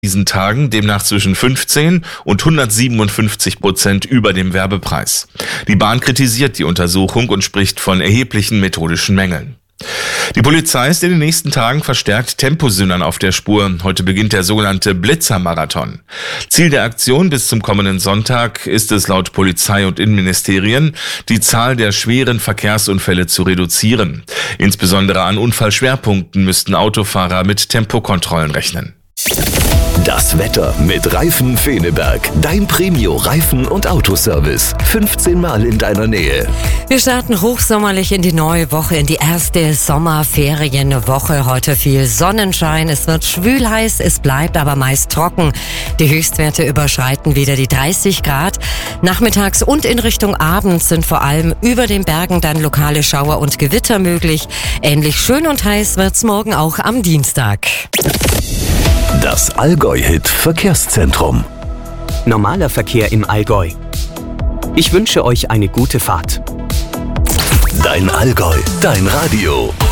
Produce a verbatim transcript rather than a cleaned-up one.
diesen Tagen demnach zwischen fünfzehn und hundertsiebenundfünfzig Prozent über dem Werbepreis. Die Bahn kritisiert die Untersuchung und spricht von erheblichen methodischen Mängeln. Die Polizei ist in den nächsten Tagen verstärkt Temposündern auf der Spur. Heute beginnt der sogenannte Blitzermarathon. Ziel der Aktion bis zum kommenden Sonntag ist es laut Polizei und Innenministerien, die Zahl der schweren Verkehrsunfälle zu reduzieren. Insbesondere an Unfallschwerpunkten müssten Autofahrer mit Tempokontrollen rechnen. Das Wetter mit Reifen Feneberg. Dein Premio Reifen- und Autoservice. fünfzehn Mal in deiner Nähe. Wir starten hochsommerlich in die neue Woche, in die erste Sommerferienwoche. Heute viel Sonnenschein. Es wird schwül heiß, es bleibt aber meist trocken. Die Höchstwerte überschreiten wieder die dreißig Grad. Nachmittags und in Richtung Abend sind vor allem über den Bergen dann lokale Schauer und Gewitter möglich. Ähnlich schön und heiß wird's morgen auch am Dienstag. Das Allgäu-Hit Verkehrszentrum. Normaler Verkehr im Allgäu. Ich wünsche euch eine gute Fahrt. Dein Allgäu, dein Radio.